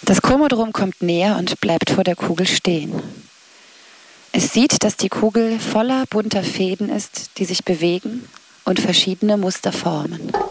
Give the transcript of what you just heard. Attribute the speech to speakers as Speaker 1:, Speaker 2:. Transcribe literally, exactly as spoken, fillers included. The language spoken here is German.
Speaker 1: Das Komodrom kommt näher und bleibt vor der Kugel stehen. Es sieht, dass die Kugel voller bunter Fäden ist, die sich bewegen und verschiedene Muster formen.